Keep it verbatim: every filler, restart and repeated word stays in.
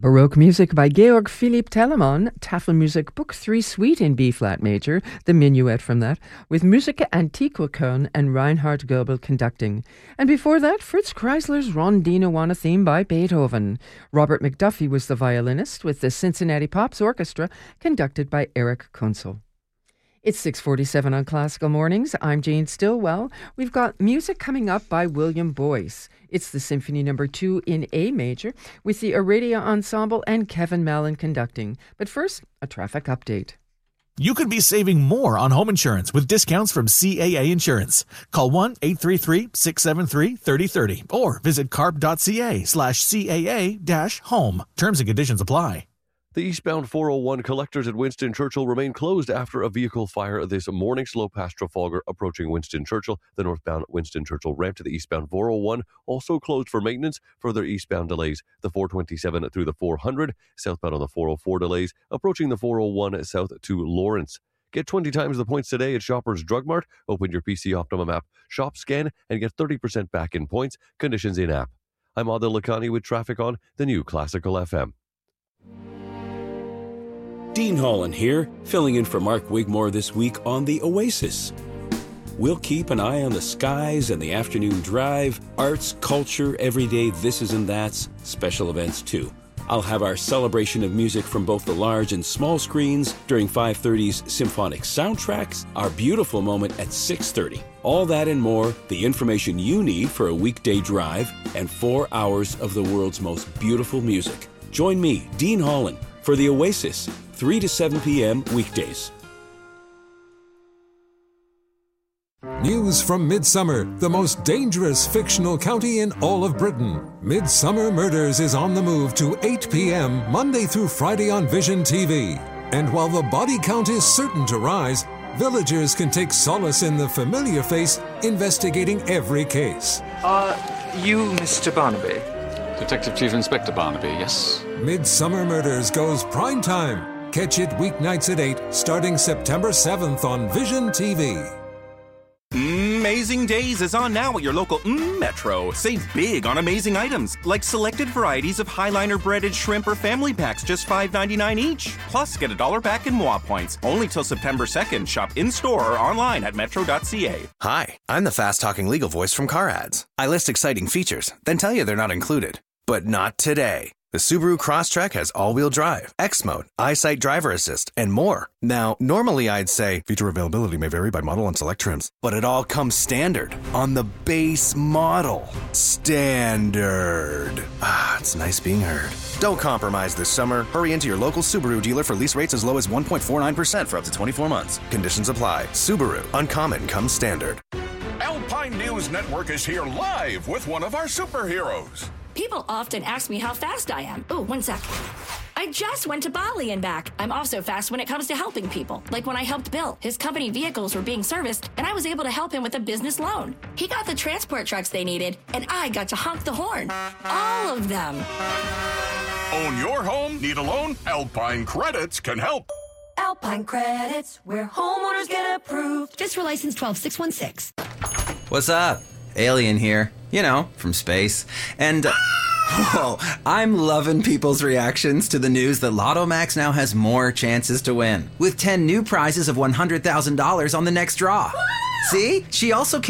Baroque music by Georg Philipp Telemann, Tafelmusik Book three Suite in B-flat major, the minuet from that, with Musica Antiqua Köln and Reinhard Goebel conducting. And before that, Fritz Kreisler's Rondino on a theme by Beethoven. Robert McDuffie was the violinist, with the Cincinnati Pops Orchestra conducted by Eric Kunzel. It's six forty-seven on Classical Mornings. I'm Jane Stillwell. We've got music coming up by William Boyce. It's the Symphony Number two in A major with the Aradia Ensemble and Kevin Mallon conducting. But first, a traffic update. You could be saving more on home insurance with discounts from C A A Insurance. Call one eight three three, six seven three, three oh three oh or visit carp.ca slash CAA dash home. Terms and conditions apply. The eastbound four oh one collectors at Winston Churchill remain closed after a vehicle fire this morning. Slow past Trafalgar approaching Winston Churchill. The northbound Winston Churchill ramp to the eastbound four oh one also closed for maintenance. Further eastbound delays, the four twenty-seven through the four hundred. Southbound on the four oh four delays, approaching the four oh one south to Lawrence. Get twenty times the points today at Shoppers Drug Mart. Open your P C Optimum app, shop, scan, and get thirty percent back in points. Conditions in app. I'm Adil Lakhani with traffic on the new Classical F M. Dean Holland here, filling in for Mark Wigmore this week on The Oasis. We'll keep an eye on the skies and the afternoon drive, arts, culture, everyday thises and that's, special events too. I'll have our celebration of music from both the large and small screens during five thirty's Symphonic Soundtracks, our beautiful moment at six thirty. All that and more, the information you need for a weekday drive, and four hours of the world's most beautiful music. Join me, Dean Holland, for The Oasis, three to seven p.m. weekdays. News from Midsummer, the most dangerous fictional county in all of Britain. Midsummer Murders is on the move to eight p.m. Monday through Friday on Vision T V. And while the body count is certain to rise, villagers can take solace in the familiar face investigating every case. Are you Mister Barnaby? Detective Chief Inspector Barnaby, yes. Midsummer Murders goes prime time. Catch it weeknights at eight, starting September seventh on Vision T V. Amazing Days is on now at your local mm, Metro. Save big on amazing items, like selected varieties of Highliner breaded shrimp or family packs, just five ninety-nine each. Plus, get a dollar back in M O A points. Only till September second. Shop in-store or online at metro dot c a. Hi, I'm the fast-talking legal voice from Car Ads. I list exciting features, then tell you they're not included. But not today. The Subaru Crosstrek has all-wheel drive, X-Mode, EyeSight driver assist, and more. Now, normally I'd say feature availability may vary by model and select trims, but it all comes standard on the base model. Standard. Ah, it's nice being heard. Don't compromise this summer. Hurry into your local Subaru dealer for lease rates as low as one point four nine percent for up to twenty-four months. Conditions apply. Subaru. Uncommon comes standard. Alpine News Network is here live with one of our superheroes. People often ask me how fast I am. Oh, one sec. I just went to Bali and back. I'm also fast when it comes to helping people. Like when I helped Bill. His company vehicles were being serviced, and I was able to help him with a business loan. He got the transport trucks they needed, and I got to honk the horn. All of them. Own your home? Need a loan? Alpine Credits can help. Alpine Credits, where homeowners get approved. Just for license twelve six one six. What's up? Alien here. You know, from space. And, uh, whoa, I'm loving people's reactions to the news that Lotto Max now has more chances to win, with ten new prizes of one hundred thousand dollars on the next draw. See? She also